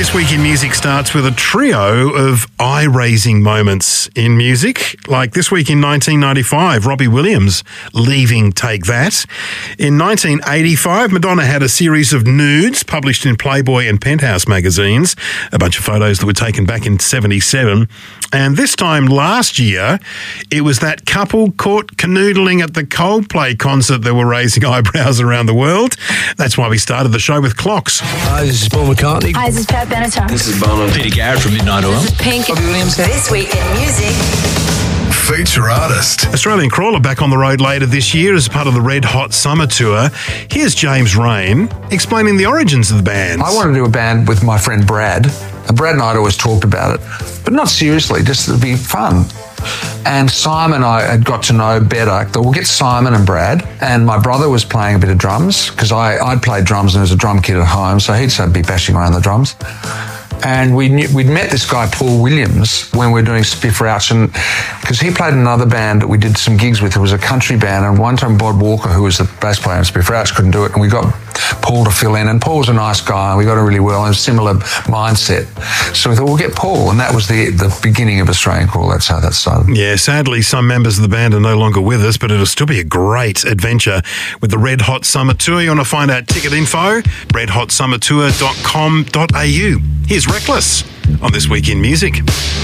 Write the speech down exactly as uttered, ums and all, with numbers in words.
This Week in Music starts with a trio of eye-raising moments in music. Like this week in nineteen ninety-five, Robbie Williams leaving Take That. In nineteen eighty-five, Madonna had a series of nudes published in Playboy and Penthouse magazines, a bunch of photos that were taken back in seventy-seven. And this time last year, it was that couple caught canoodling at the Coldplay concert that were raising eyebrows around the world. That's why we started the show with Clocks. Hi, this is Paul McCartney. Hi, this is Pat Benatar. This is Bono. Peter Garrett from Midnight Oil. This is Pink. Robbie Williams. This Week in Music. Feature artist. Australian Crawler back on the road later this year as part of the Red Hot Summer Tour. Here's James Rain explaining the origins of the band. I wanted to do a band with my friend Brad. And Brad and I had always talked about it, but not seriously, just to be fun. And Simon I had got to know better. We'll get Simon and Brad. And my brother was playing a bit of drums because I I'd played drums and there was a drum kit at home, so he'd sort of be bashing around the drums. And we knew, we'd met this guy, Paul Williams, when we were doing Spiff Rouch, and because he played in another band that we did some gigs with. It was a country band, and one time Bod Walker, who was the bass player in Spiff Rouch, couldn't do it, and we got Paul to fill in. And Paul was a nice guy, and we got on really well, and a similar mindset. So we thought, we'll get Paul, and that was the the beginning of Australian Crawl. That's how that started. Yeah, sadly, some members of the band are no longer with us, but it'll still be a great adventure with the Red Hot Summer Tour. You want to find out ticket info? red hot summer tour dot com dot a u. Here's Reckless on This Week in Music.